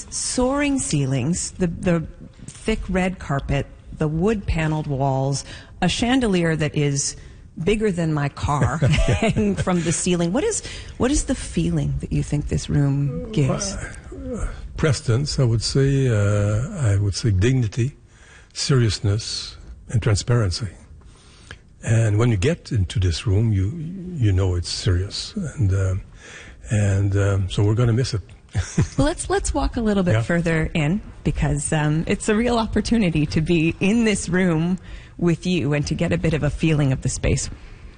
soaring ceilings, the thick red carpet, the wood-paneled walls, a chandelier that is bigger than my car hanging from the ceiling. What is the feeling that you think this room gives? Prestance, I would say dignity, seriousness, and transparency. And when you get into this room, you know it's serious, and so we're going to miss it. Well, let's walk a little bit further in, because it's a real opportunity to be in this room with you and to get a bit of a feeling of the space.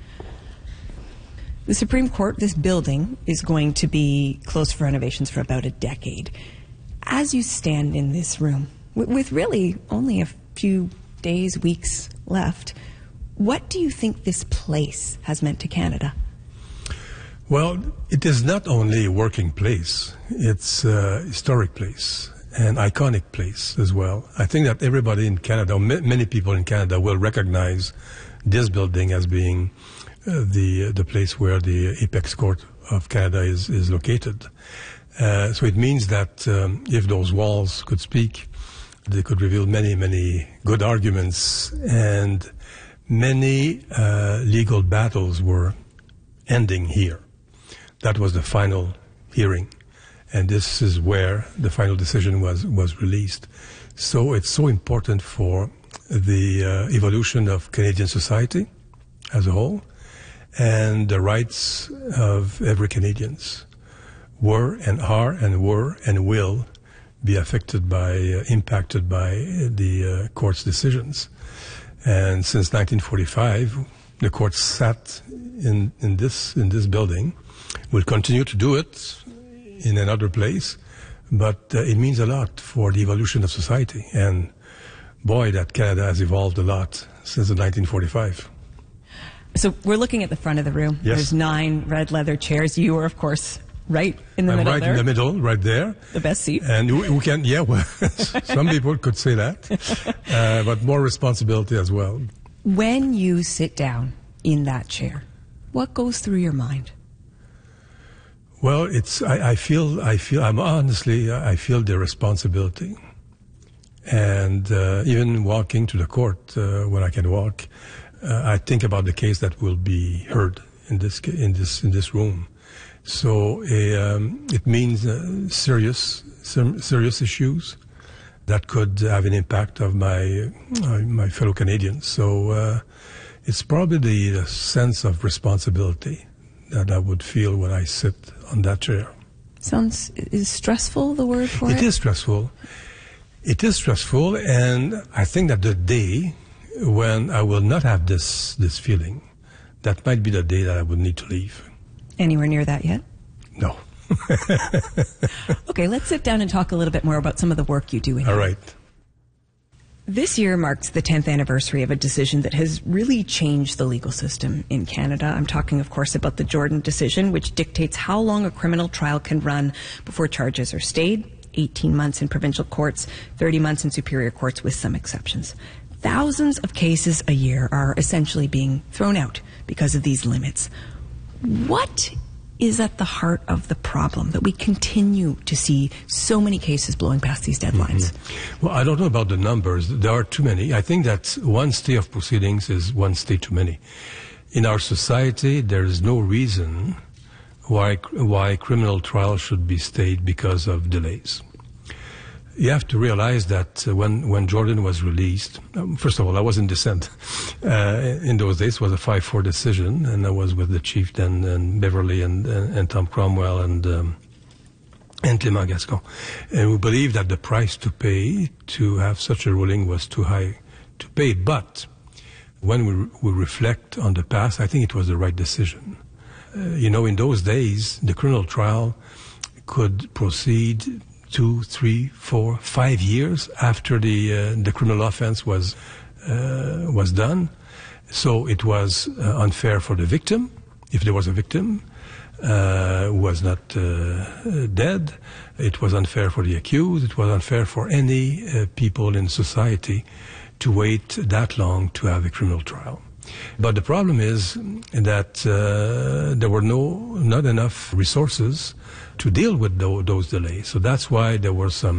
The Supreme Court, this building, is going to be closed for renovations for about a decade. As you stand in this room, with really only a few days, weeks left, what do you think this place has meant to Canada? Well, it is not only a working place, it's a historic place, an iconic place as well. I think that everybody in Canada, many people in Canada, will recognize this building as being the place where the Apex Court of Canada is located. So it means that if those walls could speak, they could reveal many, many good arguments, and many legal battles were ending here. That was the final hearing, and this is where the final decision was released. So it's so important for the evolution of Canadian society as a whole, and the rights of every Canadians were and are and were and will be affected by, impacted by the court's decisions. And since 1945, the court sat in this building. Will continue to do it in another place, but it means a lot for the evolution of society. And boy, that Canada has evolved a lot since 1945. So we're looking at the front of the room. Yes. There's 9 red leather chairs. You are, of course, right in the middle right there. In the middle, right there. The best seat. And we can, well, some people could say that, but more responsibility as well. When you sit down in that chair, what goes through your mind? Well, I feel the responsibility. And even walking to the court, when I can walk, I think about the case that will be heard in this room. So it means serious issues that could have an impact of my fellow Canadians. So it's probably the sense of responsibility that I would feel when I sit on that chair. Is stressful the word for it? It is stressful. It is stressful, and I think that the day when I will not have this feeling, that might be the day that I would need to leave. Anywhere near that yet? No. Okay, let's sit down and talk a little bit more about some of the work you do in here. All right. This year marks the 10th anniversary of a decision that has really changed the legal system in Canada. I'm talking, of course, about the Jordan decision, which dictates how long a criminal trial can run before charges are stayed. 18 months in provincial courts, 30 months in superior courts, with some exceptions. Thousands of cases a year are essentially being thrown out because of these limits. What is at the heart of the problem that we continue to see so many cases blowing past these deadlines? Mm-hmm. Well, I don't know about the numbers. There are too many. I think that one stay of proceedings is one stay too many. In our society, there is no reason why criminal trials should be stayed because of delays. You have to realize that when Jordan was released, first of all, I was in dissent. In those days, it was a 5-4 decision, and I was with the chief then, and Beverly and Tom Cromwell and Clément Gascon. And we believed that the price to pay to have such a ruling was too high to pay. But when we reflect on the past, I think it was the right decision. In those days, the criminal trial could proceed 2, 3, 4, 5 years after the criminal offense was done. So it was unfair for the victim, if there was a victim who was not dead. It was unfair for the accused. It was unfair for any people in society to wait that long to have a criminal trial. But the problem is that there were not enough resources to deal with those delays. So that's why there were some